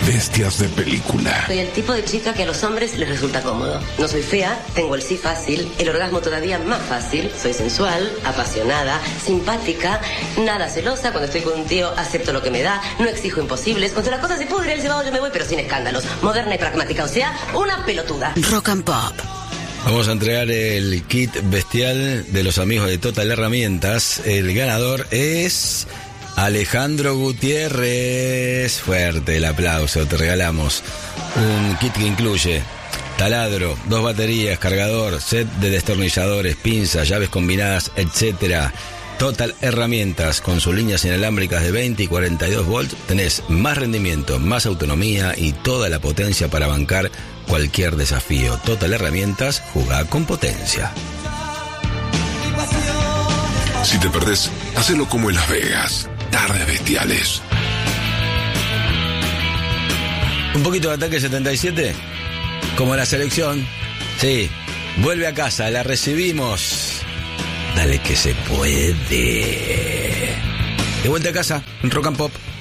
Bestias de película. Soy el tipo de chica que a los hombres les resulta cómodo. No soy fea, tengo el sí fácil, el orgasmo todavía más fácil. Soy sensual, apasionada, simpática, nada celosa. Cuando estoy con un tío acepto lo que me da, no exijo imposibles. Cuando la cosa se pudre, él se va, yo me voy, pero sin escándalos. Moderna y pragmática, o sea, una pelotuda. Rock and Pop. Vamos a entregar el kit bestial de los amigos de Total Herramientas. El ganador es Alejandro Gutiérrez. Fuerte el aplauso, te regalamos un kit que incluye taladro, 2 baterías, cargador, set de destornilladores, pinzas, llaves combinadas, etcétera. Total Herramientas, con sus líneas inalámbricas de 20 y 42 volts, tenés más rendimiento, más autonomía y toda la potencia para bancar cualquier desafío. Total Herramientas, jugá con potencia. Si te perdés, hacelo como en Las Vegas. Tardes bestiales. Un poquito de Ataque 77, como la selección. Sí, vuelve a casa, la recibimos. Dale que se puede. De vuelta a casa, en Rock and Pop.